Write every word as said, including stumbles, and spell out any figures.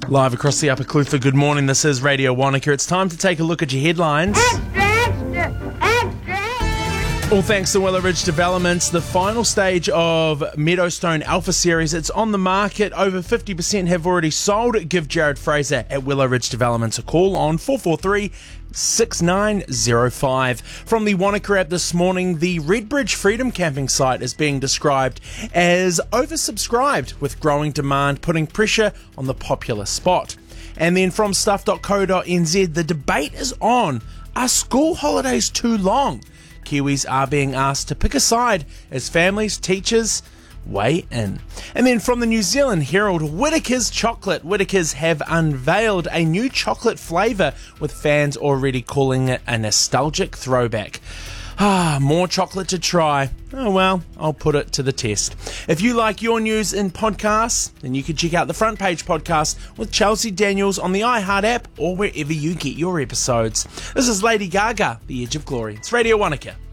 Live across the Upper Clutha, good morning. This is Radio Wanaka. It's time to take a look at your headlines. Extra, extra, extra. All thanks to Willow Ridge Developments, the final stage of Meadowstone Alpha Series. It's on the market. Over fifty percent have already sold. Give Jared Fraser at Willow Ridge Developments a call on four four three, six nine zero five. From the Wanaka app this morning, the Redbridge Freedom Camping site is being described as oversubscribed, with growing demand putting pressure on the popular spot. And then from stuff dot co dot n z, the debate is on: are school holidays too long? Kiwis are being asked to pick a side as families, teachers weigh in. And then from the New Zealand Herald, Whittaker's Chocolate. Whittaker's have unveiled a new chocolate flavour, with fans already calling it a nostalgic throwback. Ah, more chocolate to try. Oh well, I'll put it to the test. If you like your news in podcasts, then you can check out the Front Page podcast with Chelsea Daniels on the iHeart app or wherever you get your episodes. This is Lady Gaga, The Edge of Glory. It's Radio Wanaka.